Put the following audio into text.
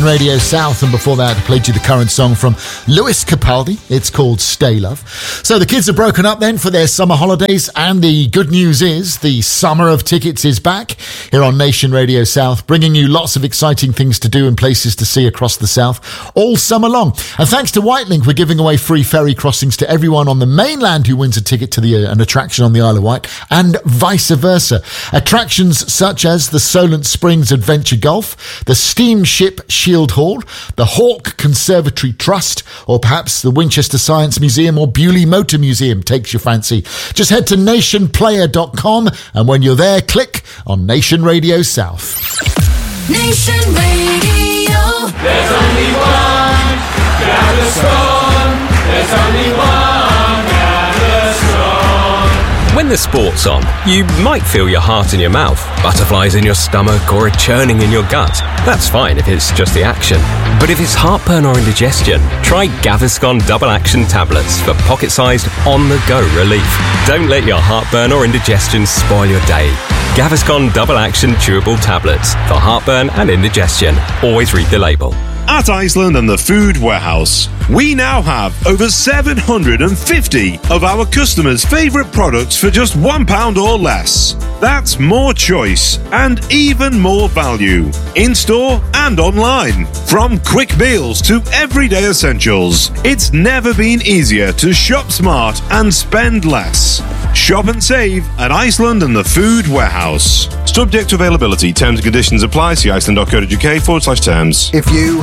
Radio South, and before that I played you the current song from Lewis Capaldi. It's called Stay Love. So the kids are broken up then for their summer holidays, and the good news is the summer of tickets is back here on Nation Radio South, bringing you lots of exciting things to do and places to see across the south all summer long. And thanks to Whitelink, we're giving away free ferry crossings to everyone on the mainland who wins a ticket to an attraction on the Isle of Wight, and vice versa. Attractions such as the Solent Springs Adventure Golf, the Steamship Shield Hall, the Hawke Conservatory Trust, or perhaps the Winchester Science Museum or Bewley Motor Museum takes your fancy. Just head to nationplayer.com, and when you're there, click on Nation Radio South. Nation Radio. There's only one Gaviscon. There's only one Gaviscon. When the sport's on, you might feel your heart in your mouth, butterflies in your stomach, or a churning in your gut. That's fine if it's just the action. But if it's heartburn or indigestion, try Gaviscon Double Action Tablets for pocket-sized, on-the-go relief. Don't let your heartburn or indigestion spoil your day. Gaviscon Double Action Chewable Tablets for heartburn and indigestion. Always read the label. At Iceland and the Food Warehouse, we now have over 750 of our customers' favourite products for just £1 or less. That's more choice and even more value, in-store and online. From quick meals to everyday essentials, it's never been easier to shop smart and spend less. Shop and save at Iceland and the Food Warehouse. Subject to availability, terms and conditions apply. See iceland.co.uk/terms. If you